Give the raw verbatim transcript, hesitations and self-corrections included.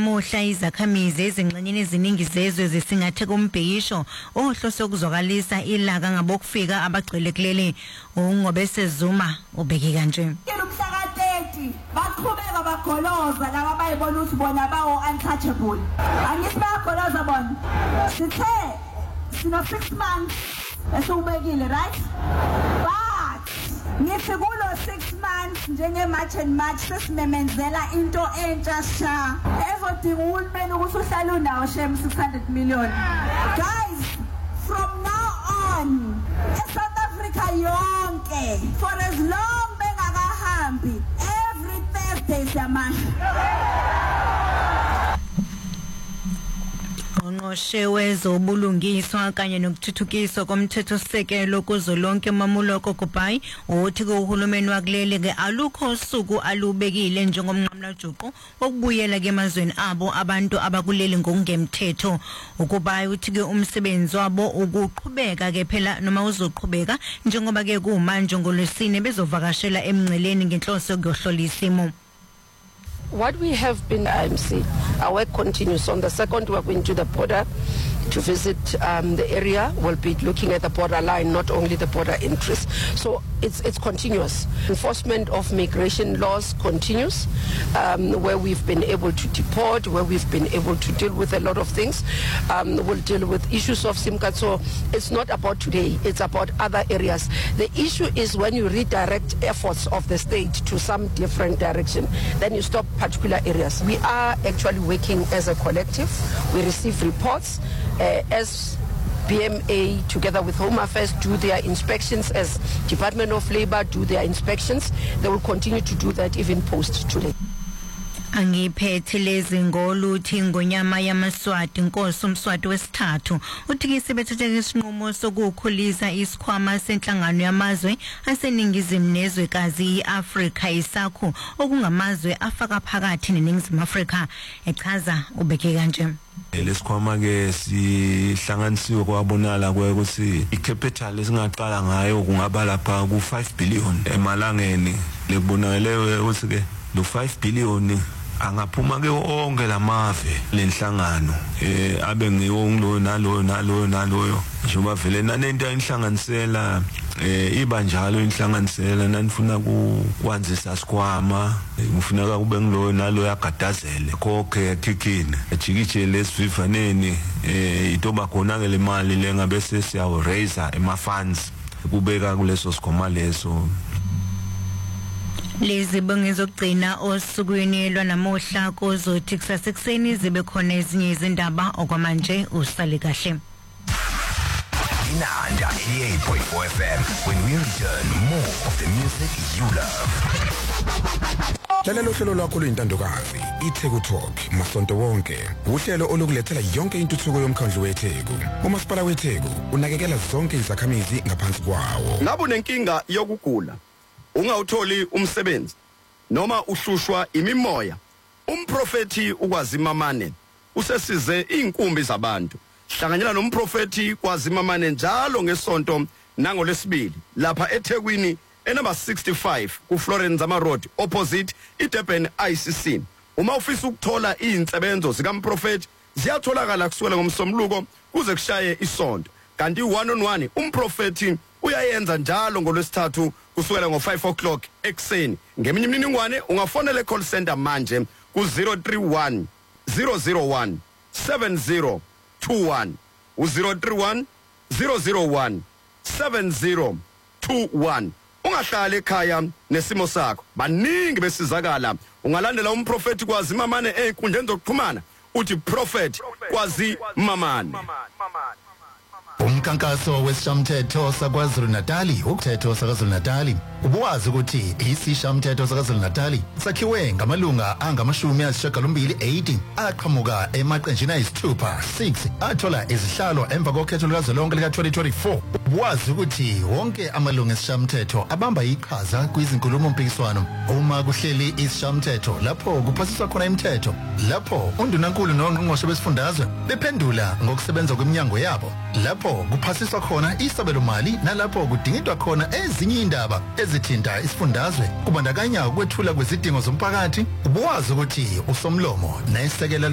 namuhla izakhamizi ezingxenyeni eziningi zezwe zisingathe kumbhikisho ohlose ukuzwakalisa ilaka ngabokufika abagcwele kuleli ungobese Zuma ubeki kanje. Baqhubeka bagoloza laba bayibona ukuthi bona bawo untouchable. Angisibagoloza bona. Sithe sino six months esubekile, right? But ngithi kulo six months njenge March and March sesimemenzela into entsha sha ezodinga uhulumeni ukuthi uhlale unawo shem six hundred million. Guys, from now on eSouth Africa yonke for as long bengakahambi every Thursday siyamanga. Ongqoshe wezobulungiswa kanye nokuthuthukiswa komthethosisekelo kuzolonke mamuloko Kubai uthi uhulumeni wakuleli ke alukho usuku alubekile njengomnqamla juqu okubuyela ke emazweni abo abantu abakuleli ngokungemthetho. Ukubai uthi ke umsebenzi wabo ukuqhubeka ke phela noma uzoqhubeka njengoba ke kumanje ngolwesine bezovakashela emngceleni ngenhloso yokuhlola isimo. What we have been, I M C, our work continues. On the second, we are going to the border to visit um, the area. We'll be looking at the border line, not only the border entries. So it's it's continuous. Enforcement of migration laws continues, um, where we've been able to deport, where we've been able to deal with a lot of things. Um, we'll deal with issues of SIM card. So it's not about today, it's about other areas. The issue is when you redirect efforts of the state to some different direction, then you stop particular areas. We are actually working as a collective. We receive reports uh, as B M A together with Home Affairs do their inspections, as Department of Labor do their inspections. They will continue to do that even post today. Angiphethe lezi ngoluthi ngonyama yamaswati inkosi umswati wesithathu uthikise bethethe isinqumo sokukhulisa isikhwama senhlangano yamazwe aseningizimu nezwekazi iAfrika isakho okungamazwe afaka phakathi neningizimu Afrika echaza ubeke kanje. Lesikhwama ke sihlanganisiwe kwabonala ukuthi icapital esingaqala ngayo kungaba lapha ku five billion emalangeni lebonakelewe ukuthi ke lo five billion angaphuma ke onke lamave lenhlangano eh abe ngiwo ngilo nalo nalo naloyo njengoba vele nanento inhlanganisela eh iba njalo inhlanganisela nanifuna ukwanzisa sikhwama ngifuna kube ngilo nalo yagadazele khokhe khikhini ejikije lesivivaneni eh itoba khona ke le mali lengabe sesiyawo raiser ema funds kubeka kuleso sikhwama leso. Lezi bengizogcina osukwini lwanamuhla kuzothi kusasa ekseni zibe khona ezinye izindaba okwamanje usale kahle. Inanda eighty-eight point four F M. When we return, more of the music you love. Lalelo hlelo lwakho luyintandokazi iTheku Talk masonto wonke uhlelo olukulethela yonke intuthuko yomkhandlu weTheku. Umasipala weTheku unakekela zonke izakhamizi ngaphansi kwawo. Ngabe unenkinga yokugula, ungawutholi umsebenzi noma uhlushwa imimoya, umprofeti ukwazimamane usesize inkumbi zabantu. Hlanganyela nomprofeti kwazimamane njalo ngesonto nangolesibili lapha eThekwini enumber sixty-five ku Florence Zama Road opposite iDurban I C C. Uma ufisa ukuthola izinsebenzo zikaMprofeti ziyatholakala kusukela ngomsombuluko kuze kushaye isonto. Kanti one on one umprofeti uyayenza njalo ngolwesithathu kusukela ngo five o'clock ekseni. Ngeminye imininingwane ungafonela call center manje ku zero three one zero zero one seven zero two one u zero three one zero zero one seven zero two one. Ungahlala ekhaya nesimo sakho. Baningi besizakala. Ungalandela umprofeti kwazimamane einkundleni zokuxhumana uthi prophet kwazimamane. Umkankaso wesishamthetho saKwaZulu Natali ukuthetho saKwaZulu Natali ubuwazi ukuthi isishamthetho saKwaZulu Natali sakhiwe ngamalunga angamashumi ayisishiyagalombili eighty aqhamuka emaqenjini ayisithupha six athola izihlalo emva kokhetho lukazwelonke lika twenty twenty-four. Ubuwazi ukuthi wonke amalunga esishamthetho abamba iqhaza kwizinkulumo mpikiswano uma kuhleli isishamthetho lapho kuphasiswa khona imithetho, lapho undunankulu nongqongqoshe besifundazwe bephendula ngokusebenza kweminyango yabo, lapho kuphasiswa khona isabelo mali nalapho kudingidwa khona ezinye indaba ezithinta isifundazwe kubandakanya ukwethula kwezidingo zomphakathi. Ubuwazi ukuthi usomlomo nesekela